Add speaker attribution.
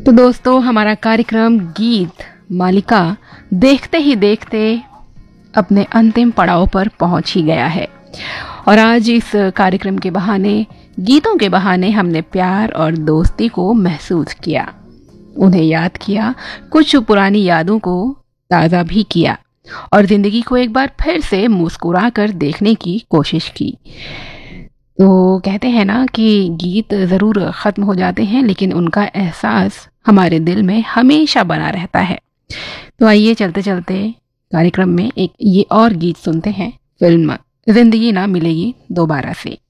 Speaker 1: तो दोस्तों, हमारा कार्यक्रम गीत मालिका देखते ही देखते अपने अंतिम पड़ाव पर पहुंच ही गया है। और आज इस कार्यक्रम के बहाने, गीतों के बहाने, हमने प्यार और दोस्ती को महसूस किया, उन्हें याद किया, कुछ पुरानी यादों को ताज़ा भी किया और जिंदगी को एक बार फिर से मुस्कुरा कर देखने की कोशिश की। तो कहते हैं ना कि गीत ज़रूर ख़त्म हो जाते हैं, लेकिन उनका एहसास हमारे दिल में हमेशा बना रहता है। तो आइए चलते चलते कार्यक्रम में एक ये और गीत सुनते हैं, फिल्म ज़िंदगी ना मिलेगी दोबारा से।